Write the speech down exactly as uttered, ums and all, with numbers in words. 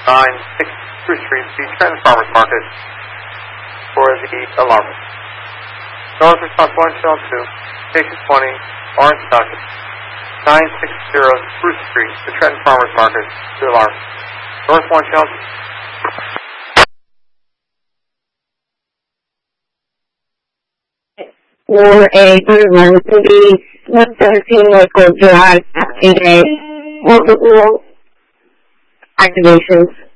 nine six Spruce Street, the Trenton Farmers Market, for the alarmist. Doors response one, channel two, station twenty, Orange Falcon, nine six zero Spruce Street, the Trenton Farmers Market, the alarmist. Doors one, channel two. For a one three one seventeen local drive, eight A, multiple activations.